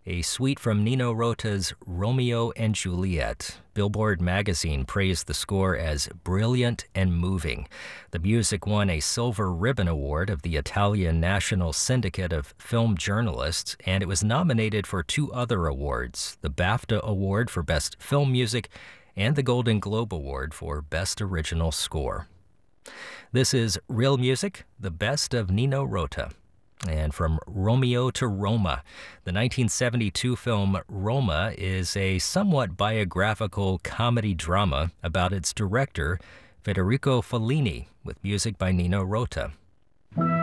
a suite from Nino Rota's Romeo and Juliet. Billboard magazine praised the score as brilliant and moving. The music won a Silver Ribbon Award of the Italian National Syndicate of Film Journalists, and it was nominated for two other awards, the BAFTA Award for Best Film Music and the Golden Globe Award for Best Original Score. This is Real Music, the best of Nino Rota. And from Romeo to Roma, the 1972 film Roma is a somewhat biographical comedy drama about its director, Federico Fellini, with music by Nino Rota.